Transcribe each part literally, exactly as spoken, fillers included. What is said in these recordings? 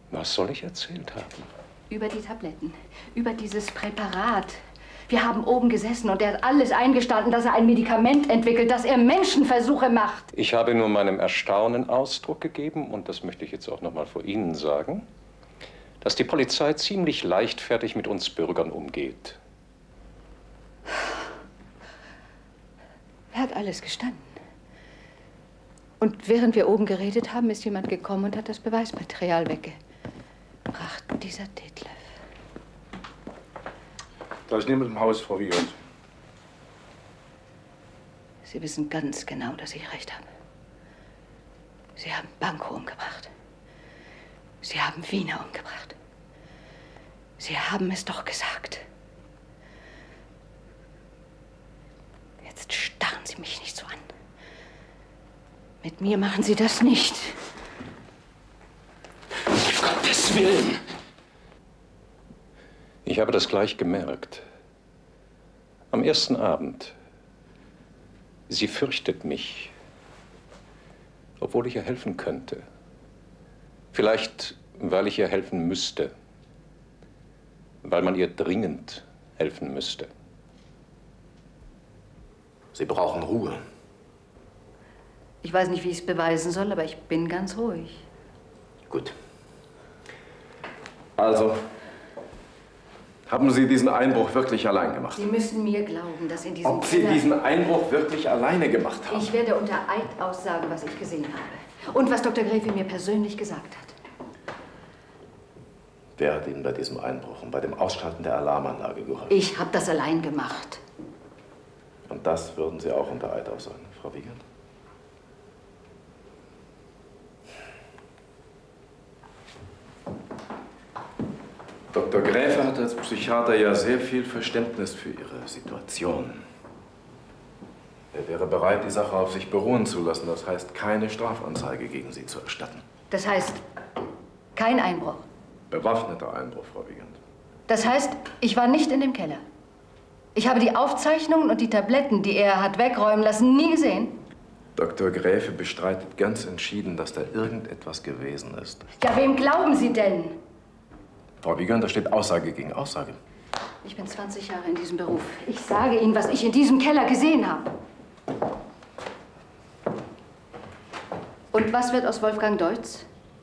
Was soll ich erzählt haben? Über die Tabletten, über dieses Präparat. Wir haben oben gesessen und er hat alles eingestanden, dass er ein Medikament entwickelt, dass er Menschenversuche macht. Ich habe nur meinem Erstaunen Ausdruck gegeben, und das möchte ich jetzt auch noch mal vor Ihnen sagen, dass die Polizei ziemlich leichtfertig mit uns Bürgern umgeht. Er hat alles gestanden. Und während wir oben geredet haben, ist jemand gekommen und hat das Beweismaterial weggebracht. Dieser Detlev. Da ist niemand im Haus, Frau Wiegand. Sie wissen ganz genau, dass ich recht habe. Sie haben Banco umgebracht. Sie haben Wiener umgebracht. Sie haben es doch gesagt. Jetzt starren Sie mich nicht so an. Mit mir machen Sie das nicht. Um Gottes Willen! Ich habe das gleich gemerkt. Am ersten Abend. Sie fürchtet mich, obwohl ich ihr helfen könnte. Vielleicht, weil ich ihr helfen müsste. Weil man ihr dringend helfen müsste. Sie brauchen Ruhe. Ich weiß nicht, wie ich es beweisen soll, aber ich bin ganz ruhig. Gut. Also, haben Sie diesen Einbruch wirklich allein gemacht? Sie müssen mir glauben, dass in diesem Ob Sie Keller diesen Einbruch wirklich alleine gemacht haben? Ich werde unter Eid aussagen, was ich gesehen habe. Und was Doktor Gräfe mir persönlich gesagt hat. Wer hat Ihnen bei diesem Einbruch und bei dem Ausschalten der Alarmanlage geholfen? Ich habe das allein gemacht. Und das würden Sie auch unter Eid aussagen, Frau Wiegand? Doktor Gräfe hat als Psychiater ja sehr viel Verständnis für Ihre Situation. Er wäre bereit, die Sache auf sich beruhen zu lassen. Das heißt, keine Strafanzeige gegen Sie zu erstatten. Das heißt, kein Einbruch. Bewaffneter Einbruch, Frau Wiegand. Das heißt, ich war nicht in dem Keller. Ich habe die Aufzeichnungen und die Tabletten, die er hat wegräumen lassen, nie gesehen. Doktor Gräfe bestreitet ganz entschieden, dass da irgendetwas gewesen ist. Ja, wem glauben Sie denn? Frau Wiegand, da steht Aussage gegen Aussage. Ich bin zwanzig Jahre in diesem Beruf. Ich sage Ihnen, was ich in diesem Keller gesehen habe. Und was wird aus Wolfgang Deutz?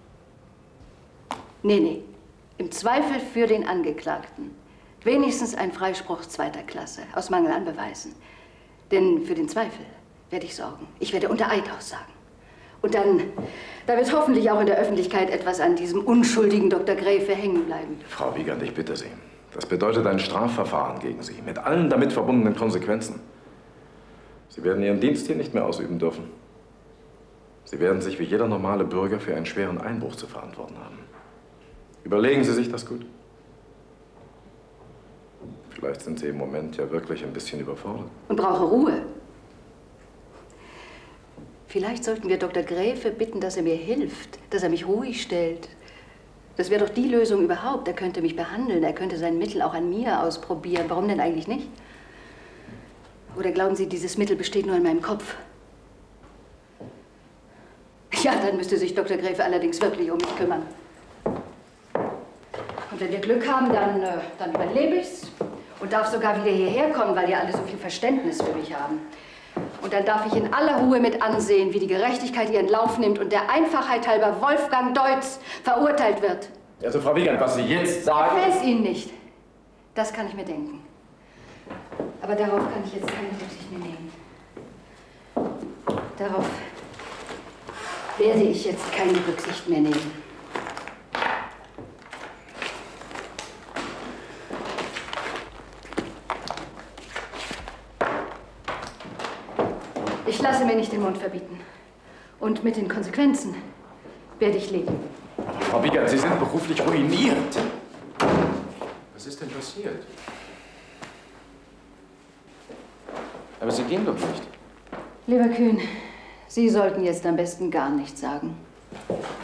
Nee, nee. Im Zweifel für den Angeklagten. Wenigstens ein Freispruch zweiter Klasse, aus Mangel an Beweisen. Denn für den Zweifel werde ich sorgen. Ich werde unter Eid aussagen. Und dann, da wird hoffentlich auch in der Öffentlichkeit etwas an diesem unschuldigen Doktor Gräfe hängen bleiben. Frau Wiegand, ich bitte Sie. Das bedeutet ein Strafverfahren gegen Sie, mit allen damit verbundenen Konsequenzen. Sie werden Ihren Dienst hier nicht mehr ausüben dürfen. Sie werden sich wie jeder normale Bürger für einen schweren Einbruch zu verantworten haben. Überlegen Sie sich das gut. Vielleicht sind Sie im Moment ja wirklich ein bisschen überfordert. Und brauche Ruhe. Vielleicht sollten wir Doktor Gräfe bitten, dass er mir hilft, dass er mich ruhig stellt. Das wäre doch die Lösung überhaupt. Er könnte mich behandeln, er könnte sein Mittel auch an mir ausprobieren. Warum denn eigentlich nicht? Oder glauben Sie, dieses Mittel besteht nur in meinem Kopf? Ja, dann müsste sich Doktor Gräfe allerdings wirklich um mich kümmern. Und wenn wir Glück haben, dann, äh, dann überlebe ich's und darf sogar wieder hierher kommen, weil ja alle so viel Verständnis für mich haben. Und dann darf ich in aller Ruhe mit ansehen, wie die Gerechtigkeit ihren Lauf nimmt und der Einfachheit halber Wolfgang Deutz verurteilt wird. Also, Frau Wiegand, was Sie jetzt sagen... Ich will es Ihnen nicht. Das kann ich mir denken. Aber darauf kann ich jetzt keine Rücksicht mehr nehmen. Darauf werde ich jetzt keine Rücksicht mehr nehmen. Ich lasse mir nicht den Mund verbieten. Und mit den Konsequenzen werde ich leben. Aber Frau Wiegand, Sie sind beruflich ruiniert. Was ist denn passiert? Aber Sie gehen doch nicht. Lieber Kühn, Sie sollten jetzt am besten gar nichts sagen.